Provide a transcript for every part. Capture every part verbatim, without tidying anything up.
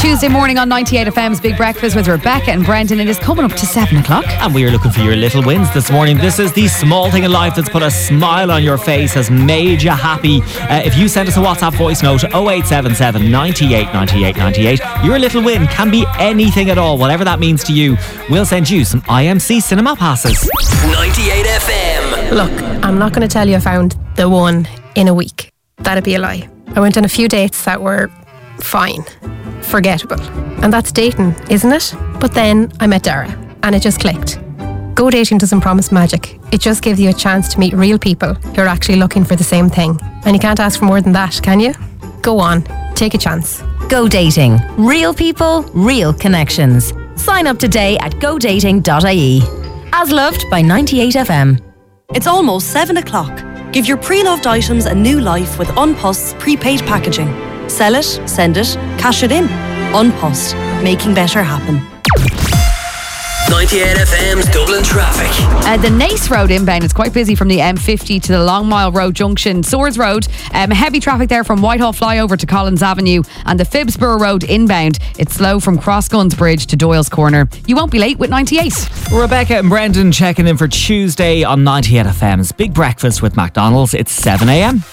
Tuesday morning on ninety-eight F M's Big Breakfast with Rebecca and Brendan. It is coming up to seven o'clock. And we are looking for your little wins this morning. This is the small thing in life that's put a smile on your face, has made you happy. Uh, if you send us a WhatsApp voice note, oh eight seven seven, nine eight, nine eight, nine eight, your little win can be anything at all, whatever that means to you. We'll send you some I M C cinema passes. ninety-eight F M. Look, I'm not going to tell you I found the one in a week. That'd be a lie. I went on a few dates that were fine, forgettable. And that's dating, isn't it? But then I met Dara and it just clicked. Go dating doesn't promise magic. It just gives you a chance to meet real people who are actually looking for the same thing. And you can't ask for more than that, can you? Go on, take a chance. Go dating. Real people, real connections. Sign up today at go dating dot I E. As loved by ninety-eight F M. It's almost seven o'clock. Give your pre-loved items a new life with Unpost's prepaid packaging. Sell it, send it, cash it in. Unpost, making better happen. ninety-eight F M's Dublin traffic. Uh, the Nace Road inbound is quite busy from the M fifty to the Long Mile Road junction. Swords Road, um, heavy traffic there from Whitehall flyover to Collins Avenue. And the Phibsborough Road inbound, it's slow from Crossguns Bridge to Doyle's Corner. You won't be late with ninety-eight. Rebecca and Brendan checking in for Tuesday on ninety-eight F M's Big Breakfast with McDonald's. It's seven a m.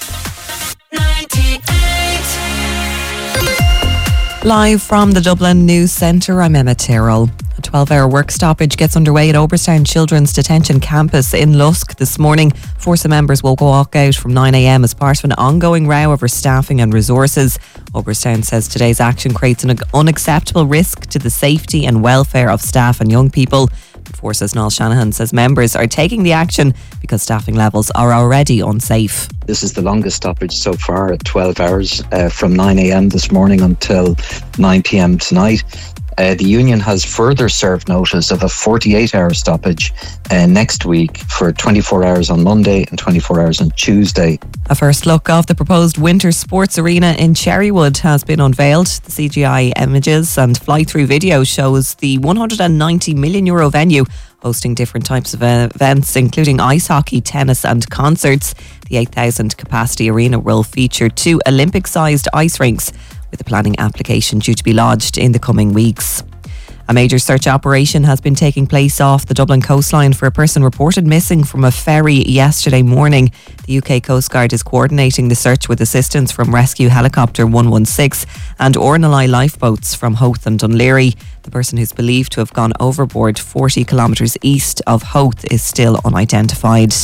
Live from the Dublin News Centre, I'm Emma Tyrrell. A twelve-hour work stoppage gets underway at Oberstown Children's Detention Campus in Lusk this morning. Force members will walk out from nine a m as part of an ongoing row over staffing and resources. Oberstown says today's action creates an unacceptable risk to the safety and welfare of staff and young people. Forces Noel Shanahan says members are taking the action because staffing levels are already unsafe. This is the longest stoppage so far at twelve hours uh, from nine a m this morning until nine p m tonight. Uh, the union has further served notice of a forty-eight hour stoppage uh, next week for twenty-four hours on Monday and twenty-four hours on Tuesday. A first look of the proposed winter sports arena in Cherrywood has been unveiled. The C G I images and fly-through video shows the one hundred ninety million euro venue hosting different types of events, including ice hockey, tennis and concerts. The eight thousand capacity arena will feature two Olympic-sized ice rinks, with the planning application due to be lodged in the coming weeks. A major search operation has been taking place off the Dublin coastline for a person reported missing from a ferry yesterday morning. The U K Coast Guard is coordinating the search with assistance from Rescue Helicopter one one six and Ornelai lifeboats from Howth and Dunleary. The person who's believed to have gone overboard forty kilometres east of Howth is still unidentified.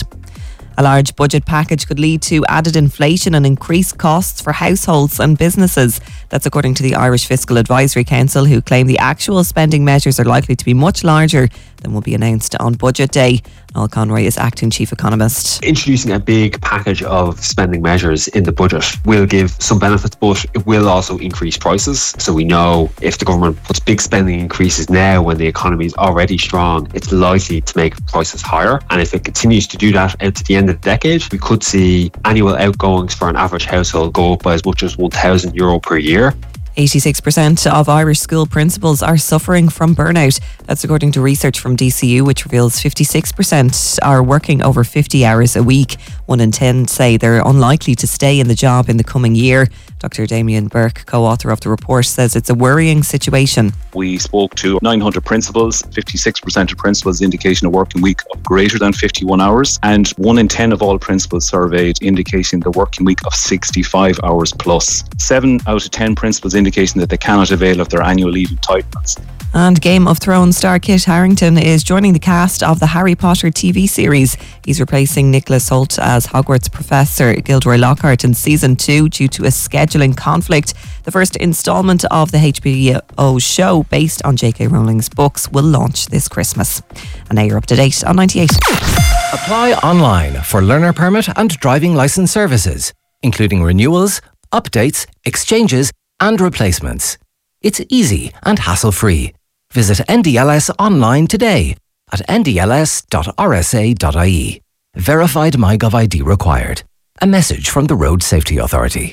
A large budget package could lead to added inflation and increased costs for households and businesses. That's according to the Irish Fiscal Advisory Council, who claim the actual spending measures are likely to be much larger than will be announced on Budget Day. Noel Conroy is acting chief economist. Introducing a big package of spending measures in the budget will give some benefits, but it will also increase prices. So we know if the government puts big spending increases now when the economy is already strong, it's likely to make prices higher. And if it continues to do that out to the end of the decade, we could see annual outgoings for an average household go up by as much as one thousand euro per year. eighty-six percent of Irish school principals are suffering from burnout. That's according to research from D C U, which reveals fifty-six percent are working over fifty hours a week. One in ten say they're unlikely to stay in the job in the coming year. Doctor Damien Burke, co-author of the report, says it's a worrying situation. We spoke to nine hundred principals. fifty-six percent of principals indicating a working week of greater than fifty-one hours, and one in ten of all principals surveyed indicating the working week of sixty-five hours plus. seven out of ten principals indicating that they cannot avail of their annual leave entitlements. And Game of Thrones star Kit Harington is joining the cast of the Harry Potter T V series. He's replacing Nicholas Hoult as Hogwarts Professor Gilderoy Lockhart in season two due to a scheduling conflict. The first instalment of the H B O show, based on J K Rowling's books, will launch this Christmas. And now you're up to date on ninety-eight. Apply online for learner permit and driving licence services, including renewals, updates, exchanges and replacements. It's easy and hassle-free. Visit N D L S online today at n d l s dot r s a dot i e. Verified MyGov I D required. A message from the Road Safety Authority.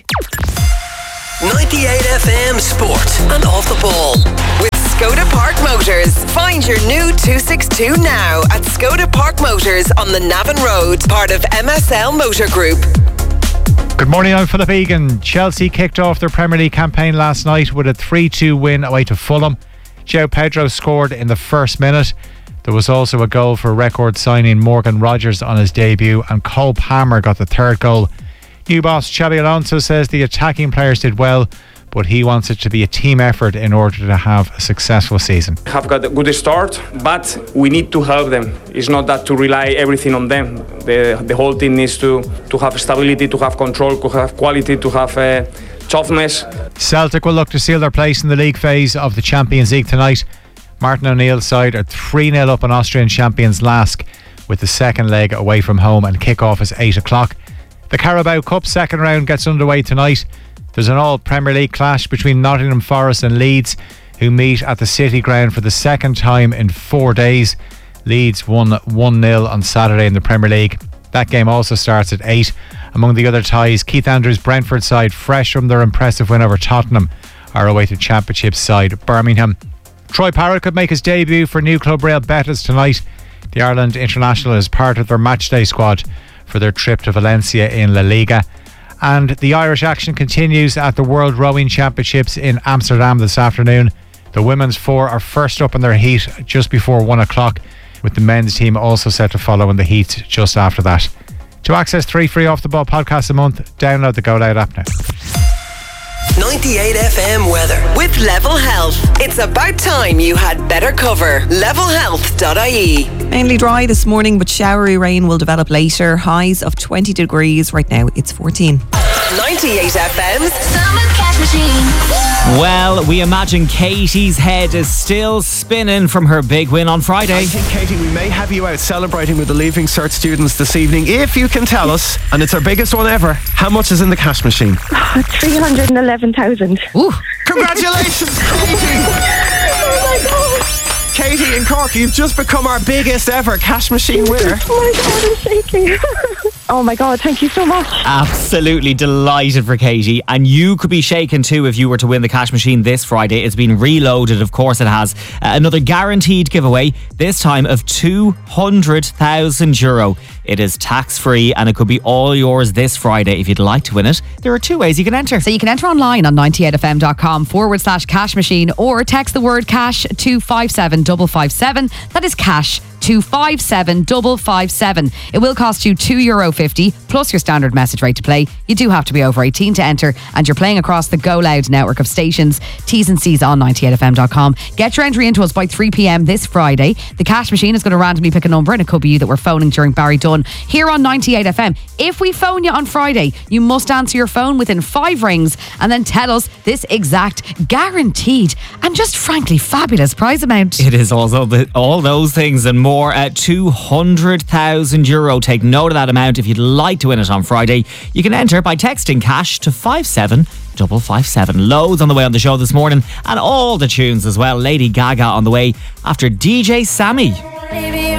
ninety-eight F M Sport and Off the Ball. With Skoda Park Motors. Find your new two sixty-two now at Skoda Park Motors on the Navan Road, part of M S L Motor Group. Good morning, I'm Philip Egan. Chelsea kicked off their Premier League campaign last night with a three two win away to Fulham. João Pedro scored in the first minute. There was also a goal for record signing Morgan Rogers on his debut, and Cole Palmer got the third goal. New boss Xabi Alonso says the attacking players did well, but he wants it to be a team effort in order to have a successful season. Have got a good start, but we need to help them. It's not that to rely everything on them. The the whole team needs to, to have stability, to have control, to have quality, to have uh, toughness. Celtic will look to seal their place in the league phase of the Champions League tonight. Martin O'Neill's side are three nil up on Austrian champions Lask, with the second leg away from home, and kick-off is eight o'clock. The Carabao Cup second round gets underway tonight. There's an all-Premier League clash between Nottingham Forest and Leeds, who meet at the City Ground for the second time in four days. Leeds won one nil on Saturday in the Premier League. That game also starts at eight. Among the other ties, Keith Andrews' Brentford side, fresh from their impressive win over Tottenham, are away to Championship side Birmingham. Troy Parrott could make his debut for new club Real Betis tonight. The Ireland international is part of their matchday squad for their trip to Valencia in La Liga. And the Irish action continues at the World Rowing Championships in Amsterdam this afternoon. The women's four are first up in their heat just before one o'clock, with the men's team also set to follow in the heat just after that. To access three free Off The Ball podcasts a month, download the Go Loud app now. ninety-eight F M weather with Level Health. It's about time you had better cover. level health dot I E. Mainly dry this morning, but showery rain will develop later. Highs of twenty degrees. Right now it's fourteen. ninety-eight F M's Summer Cash Machine. Well, we imagine Katie's head is still spinning from her big win on Friday. I think, Katie, we may have you out celebrating with the Leaving Cert students this evening. If you can tell us, and it's our biggest one ever, how much is in the cash machine? three hundred eleven thousand. Ooh. Congratulations, Katie! Oh my God. Katie in Cork, you've just become our biggest ever cash machine winner. Oh my God, I'm shaking. Oh my God, thank you so much. Absolutely delighted for Katie. And you could be shaken too if you were to win the cash machine this Friday. It's been reloaded, of course it has. Uh, another guaranteed giveaway, this time of two hundred thousand euro. It is tax-free and it could be all yours this Friday. If you'd like to win it, there are two ways you can enter. So you can enter online on ninety-eight f m dot com forward slash cash machine, or text the word cash to five seven five five seven. That is cash to five seven five five seven. It will cost you two euro fifty plus your standard message rate to play. You do have to be over eighteen to enter, and you're playing across the Go Loud network of stations. T's and C's on ninety-eight f m dot com. Get your entry into us by three p m this Friday. The cash machine is going to randomly pick a number, and it could be you that we're phoning during Barry Dunn here on ninety-eight F M. If we phone you on Friday, you must answer your phone within five rings and then tell us this exact guaranteed and just frankly fabulous prize amount. It is also the, all those things and more at two hundred thousand euro. Take note of that amount if you'd like to win it on Friday. You can enter by texting cash to five seven five five seven. Loads on the way on the show this morning, and all the tunes as well. Lady Gaga on the way after D J Sammy. Baby,